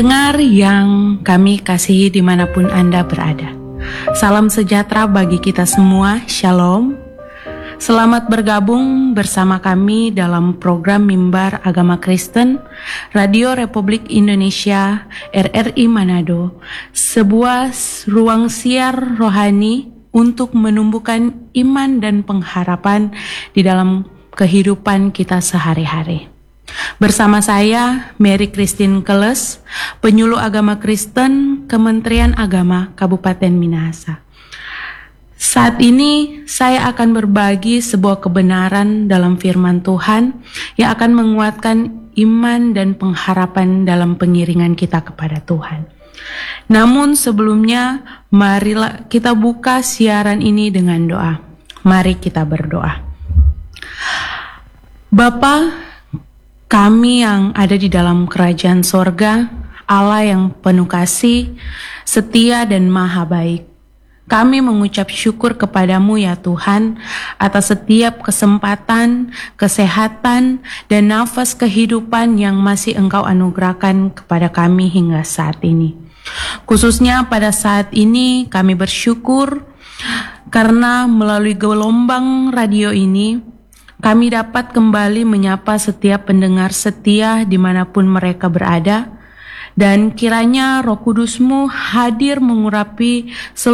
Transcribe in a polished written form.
Pendengar yang kami kasihi dimanapun Anda berada, salam sejahtera bagi kita semua, Shalom. Selamat bergabung bersama kami dalam program Mimbar Agama Kristen Radio Republik Indonesia RRI Manado, sebuah ruang siar rohani untuk menumbuhkan iman dan pengharapan di dalam kehidupan kita sehari-hari. Bersama saya, Mary Christine Keles, penyuluh agama Kristen Kementerian Agama Kabupaten Minahasa. Saat ini saya akan berbagi sebuah kebenaran dalam firman Tuhan yang akan menguatkan iman dan pengharapan dalam pengiringan kita kepada Tuhan. Namun sebelumnya, marilah kita buka siaran ini dengan doa. Mari kita berdoa. Bapa kami yang ada di dalam kerajaan sorga, Allah yang penuh kasih, setia dan maha baik. Kami mengucap syukur kepadamu ya Tuhan atas setiap kesempatan, kesehatan, dan nafas kehidupan yang masih Engkau anugerahkan kepada kami hingga saat ini. Khususnya pada saat ini kami bersyukur karena melalui gelombang radio ini, kami dapat kembali menyapa setiap pendengar setia dimanapun mereka berada, dan kiranya Roh Kudus-Mu hadir mengurapi seluruh